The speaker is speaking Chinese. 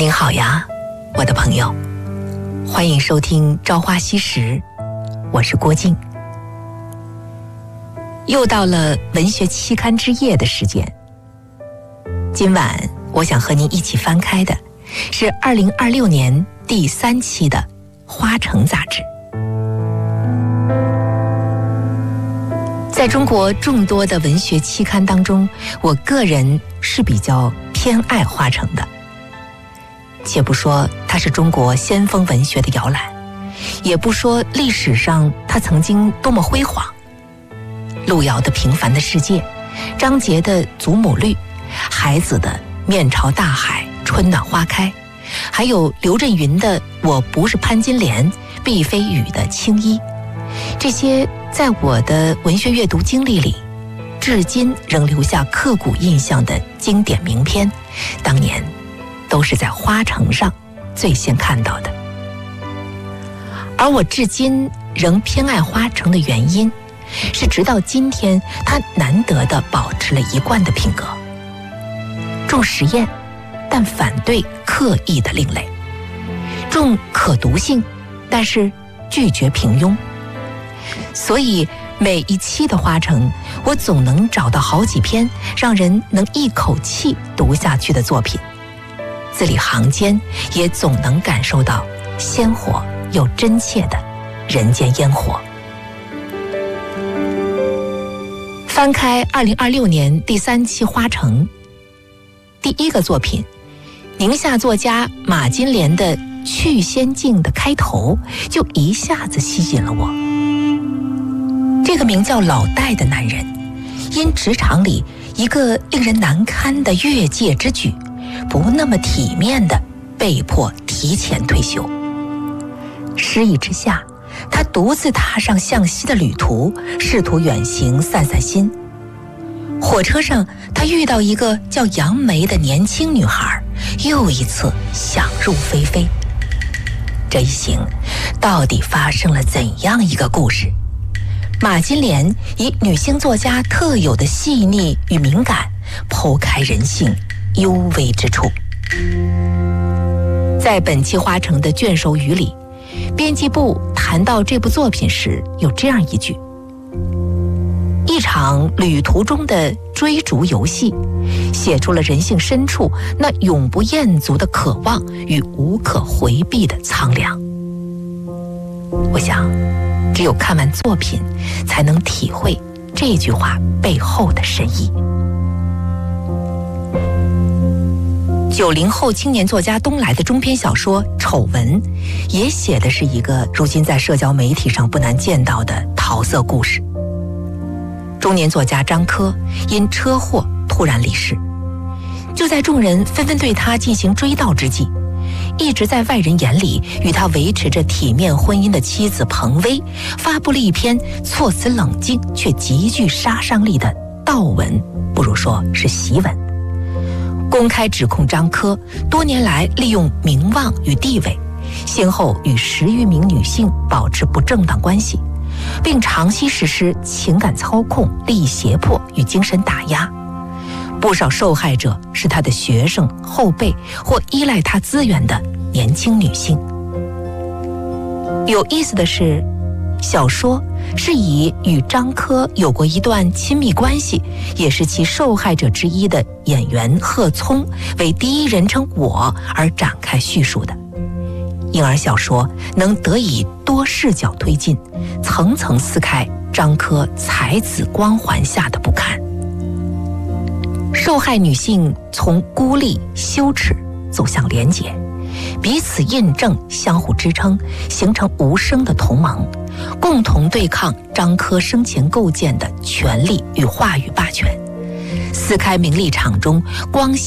您好呀，我的朋友，欢迎收听《朝花夕拾》，我是郭靖。又到了文学期刊之夜的时间，今晚我想和您一起翻开的是2026年第3期的《花城》杂志。在中国众多的文学期刊当中，我个人是比较偏爱《花城》的。且不说它是中国先锋文学的摇篮，也不说历史上它曾经多么辉煌。路遥的《平凡的世界》，张杰的《祖母绿》，海子的《面朝大海春暖花开》，还有刘震云的《我不是潘金莲，毕飞宇的青衣》，这些在我的文学阅读经历里至今仍留下刻骨印象的经典名篇，当年都是在花城上最先看到的。而我至今仍偏爱花城的原因，是直到今天它难得地保持了一贯的品格，重实验，但反对刻意的另类，重可读性，但是拒绝平庸。所以每一期的花城，我总能找到好几篇让人能一口气读下去的作品，字里行间也总能感受到鲜活又真切的人间烟火。翻开2026年第3期《花城》，第一个作品，宁夏作家马金莲的《去仙境》的开头就一下子吸引了我。这个名叫老戴的男人，因职场里一个令人难堪的越界之举，不那么体面的被迫提前退休。失意之下，他独自踏上向西的旅途，试图远行散散心。火车上，他遇到一个叫杨梅的年轻女孩，又一次想入非非。这一行到底发生了怎样一个故事？马金莲以女性作家特有的细腻与敏感，剖开人性幽微之处。在本期《花城》的卷首语里，编辑部谈到这部作品时有这样一句：一场旅途中的追逐游戏，写出了人性深处那永不厌足的渴望与无可回避的苍凉。我想只有看完作品，才能体会这句话背后的深意。90后青年作家东来的中篇小说《丑闻》，也写的是一个如今在社交媒体上不难见到的桃色故事。中年作家张柯因车祸突然离世，就在众人纷纷对他进行追悼之际，一直在外人眼里与他维持着体面婚姻的妻子彭薇发布了一篇措辞冷静却极具杀伤力的悼文，不如说是檄文，公开指控张柯多年来利用名望与地位，先后与10余名女性保持不正当关系，并长期实施情感操控、利益胁迫与精神打压。不少受害者是他的学生、后辈或依赖他资源的年轻女性。有意思的是，小说是以与张柯有过一段亲密关系，也是其受害者之一的演员贺聪为第一人称我而展开叙述的，因而小说能得以多视角推进，层层撕开张柯才子光环下的不堪。受害女性从孤立、羞耻走向连结，彼此印证、相互支撑，形成无声的同盟，共同对抗张柯生前构建的权力与话语霸权，撕开名利场中光鲜